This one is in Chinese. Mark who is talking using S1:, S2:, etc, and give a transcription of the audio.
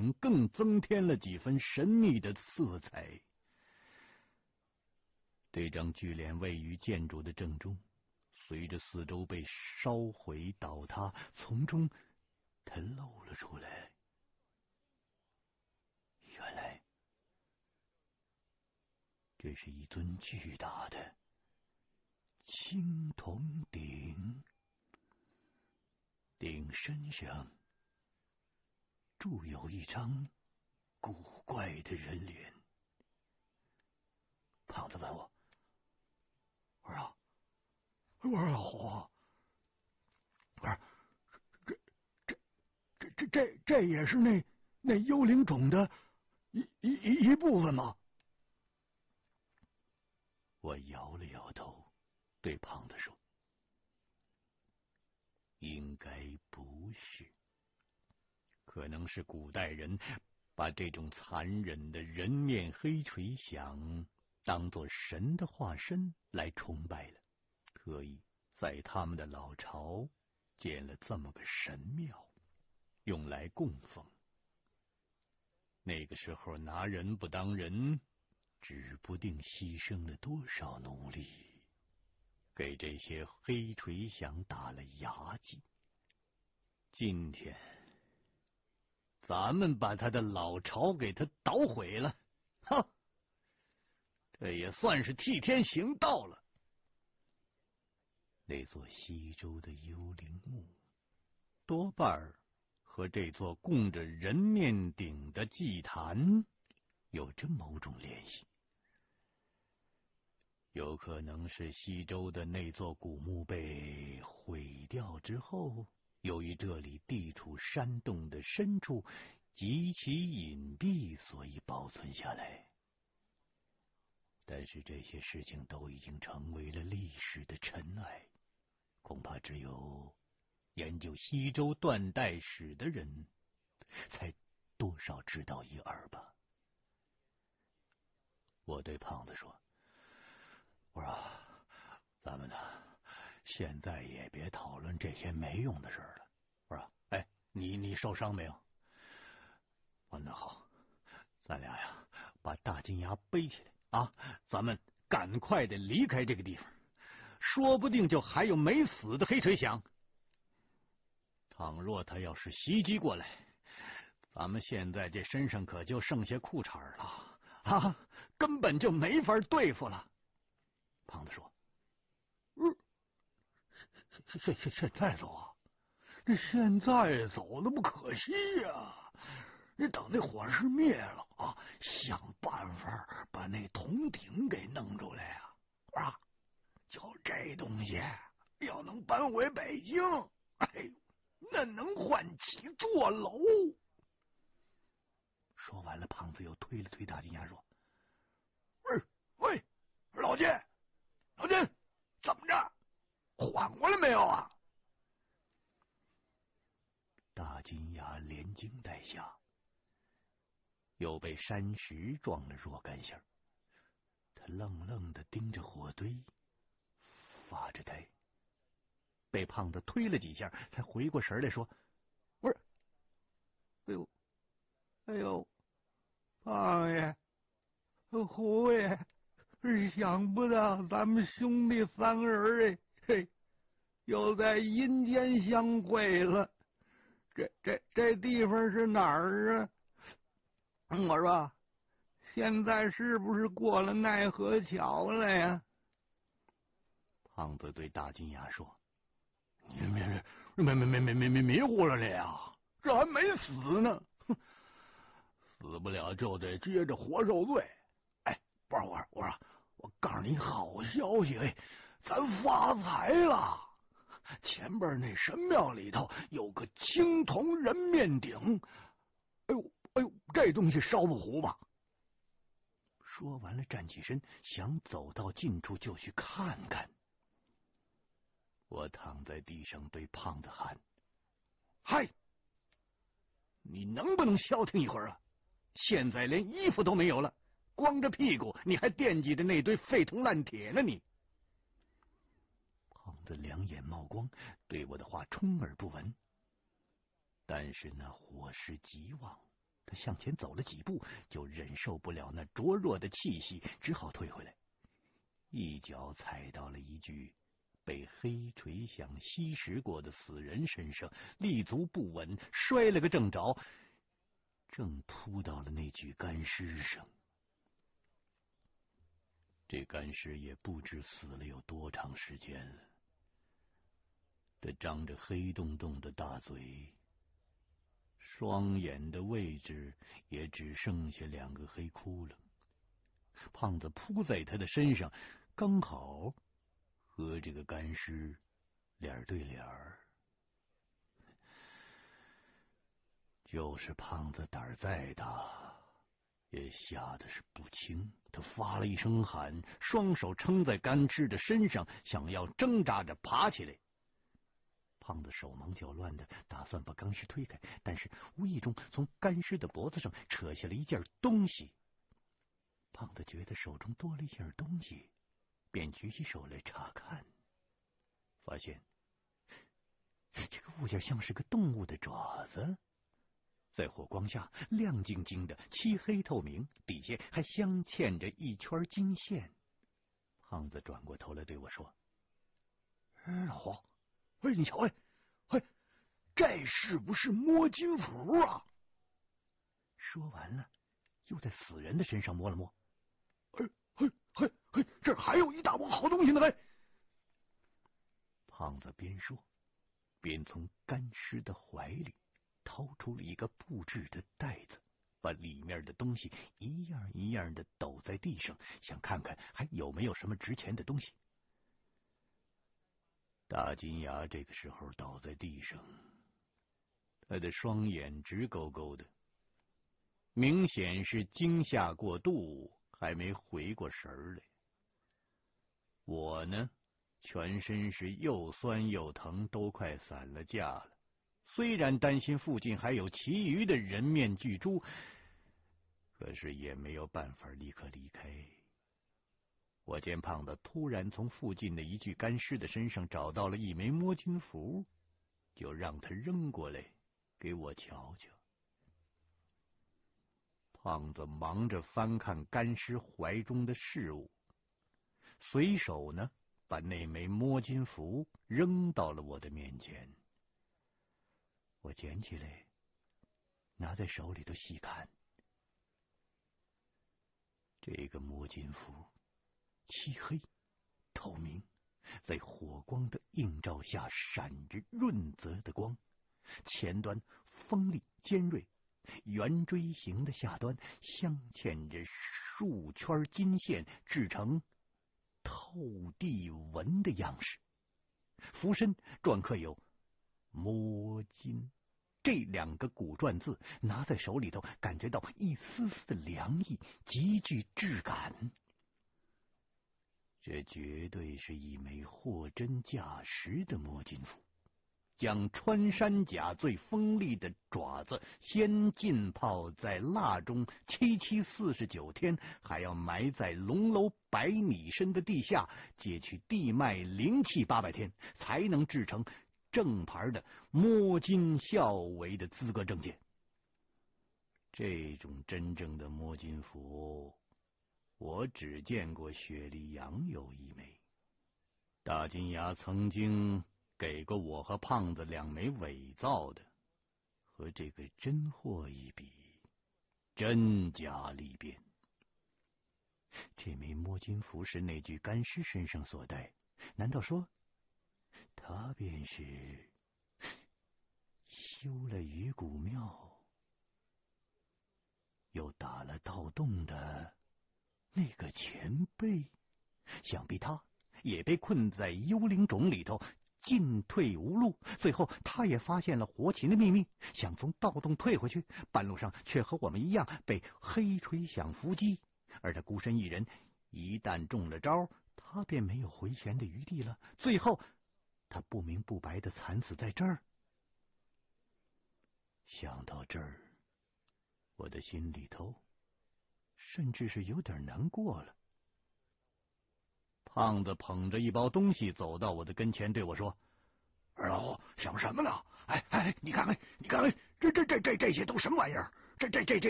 S1: 情更增添了几分神秘的色彩。这张巨脸位于建筑的正中，随着四周被烧毁倒塌，从中它露了出来。原来这是一尊巨大的青铜鼎，鼎身上铸有一张古怪的人脸。胖子问我：“我说，我说，这也是那幽灵种的一部分吗？”我摇了摇头，对胖子说：“应该不是，可能是古代人把这种残忍的人面黑垂响当作神的化身来崇拜了，特意在他们的老巢建了这么个神庙，用来供奉。那个时候拿人不当人，指不定牺牲了多少奴隶，给这些黑垂响打了牙祭。今天咱们把他的老巢给他捣毁了，哈，这也算是替天行道了。”那座西周的幽灵墓多半和这座供着人面鼎的祭坛有着某种联系，有可能是西周的那座古墓被毁掉之后，由于这里地处山洞的深处，极其隐蔽，所以保存下来。但是这些事情都已经成为了历史的尘埃，恐怕只有研究西周断代史的人才多少知道一二吧。我对胖子说：“我说，咱们呢，现在也别讨论这些没用的事了。我说，哎，你受伤没有？”那好，咱俩呀，把大金牙背起来啊，咱们赶快的离开这个地方，说不定就还有没死的黑垂响。倘若他要是袭击过来，咱们现在这身上可就剩下裤衩了啊，根本就没法对付了。胖子说：“现在走啊？这现在走那不可惜呀！你等那火势灭了啊，想办法把那铜鼎给弄出来呀！啊，就这东西要能搬回北京，哎呦，那能换起座楼。”说完了，胖子又推了推大金牙说：“喂，老金，怎么着？缓过来没有啊？”大金牙连惊带吓，又被山石撞了若干下，他愣愣的盯着火堆，发着呆。被胖子推了几下，才回过神来说：“不是，哎呦，胖爷，胡爷，想不到咱们兄弟三个人嘿，又在阴间相会了。这地方是哪儿啊？”我说：“现在是不是过了奈何桥了呀？”胖子对大金牙说：“你没迷糊了你啊？这还没死呢，死不了就得接着活受罪。哎，不是我告诉你好消息，哎，咱发财了！前边那神庙里头有个青铜人面鼎，哎呦，这东西烧不糊吧？”说完了，站起身，想走到近处就去看看。我躺在地上对胖子喊：“嗨，你能不能消停一会儿啊？现在连衣服都没有了，光着屁股你还惦记着那堆废铜烂铁呢你！”胖子两眼冒光，对我的话充耳不闻。但是那火势极旺，
S2: 他向前走了几步，就忍受不了那灼热的气息，只好退回来，一脚踩到了一具被黑锤响吸食过的死人身上，立足不稳，摔了个正着，正扑到了那具干尸上。这干尸也不知死了有多长时间了，他张着黑洞洞的大嘴，双眼的位置也只剩下2个黑窟窿。胖子扑在他的身上，刚好和这个干尸脸对脸儿。就是胖子胆儿再大，也吓得是不轻。他发了一声喊，双手撑在干尸的身上，想要挣扎着爬起来。胖子手忙脚乱的打算把干尸推开，但是无意中从干尸的脖子上扯下了一件东西。胖子觉得手中多了一样东西，便举起手来查看，发现这个物件像是个动物的爪子，在火光下亮晶晶的，漆黑透明，底下还镶嵌着一圈金线。胖子转过头来对我说：“老黄，你瞧，这是不是摸金符啊？”说完了，又在死人的身上摸了摸。这还有一大包好东西呢！胖子边说边从干尸的怀里掏出了一个布制的袋子，把里面的东西一样一样的抖在地上，想看看还有没有什么值钱的东西。大金牙这个时候倒在地上，他的双眼直勾勾的，明显是惊吓过度，还没回过神来。我呢，全身是又酸又疼，都快散了架了。虽然担心附近还有其余的人面巨蛛，可是也没有办法立刻离开。我见胖子突然从附近的一具干尸的身上找到了一枚摸金符，就让他扔过来给我瞧瞧。胖子忙着翻看干尸怀中的事物，随手呢把那枚摸金符扔到了我的面前。我捡起来，拿在手里头细看。这个摸金符漆黑透明，在火光的映照下闪着润泽的光，前端锋利尖锐，圆锥形的下端镶嵌着数圈金线，制成透地纹的样式。符身篆刻有摸金这2个古篆字，拿在手里头感觉到一丝丝的凉意，极具质感。这绝对是一枚货真价实的摸金符。将穿山甲最锋利的爪子先浸泡在蜡中749天，还要埋在龙楼100米深的地下，截取地脉灵气800天，才能制成正牌的摸金校尉的资格证件。这种真正的摸金符，我只见过雪莉杨有一枚，大金牙曾经给过我和胖子2枚伪造的，和这个真货一比，真假力变。这枚摸金符是那具干尸身上所带，难道说他便是修了鱼骨庙又打了盗洞的那个前辈？想必他也被困在幽灵冢里头，进退无路，最后他也发现了活禽的秘密，想从盗洞退回去，半路上却和我们一样被黑锤响伏击。而他孤身一人，一旦中了招，他便没有回旋的余地了。最后他不明不白的惨死在这儿。想到这儿，我的心里头甚至是有点难过了。胖子捧着一包东西走到我的跟前，对我说：“二老想什么呢？你看看，这些都什么玩意儿？ 这